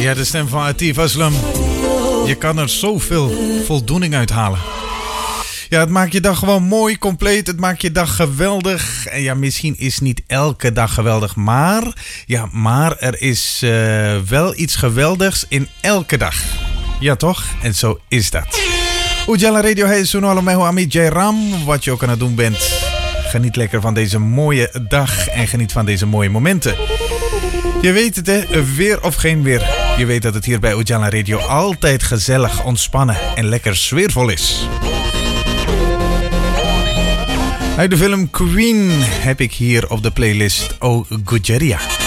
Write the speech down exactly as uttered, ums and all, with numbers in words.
Ja, de stem van Atif Aslam. Je kan er zoveel voldoening uithalen. Ja, het maakt je dag gewoon mooi, compleet. Het maakt je dag geweldig. En ja, misschien is niet elke dag geweldig, maar... Ja, maar er is uh, wel iets geweldigs in elke dag. Ja, toch? En zo is dat. Ujala Radio, hey, Sunolo Meho Amit J Ram. Wat je ook aan het doen bent. Geniet lekker van deze mooie dag en geniet van deze mooie momenten. Je weet het, hè? Weer of geen weer. Je weet dat het hier bij Ujala Radio altijd gezellig, ontspannen en lekker sfeervol is. Uit de film Queen heb ik hier op de playlist O Gujaria.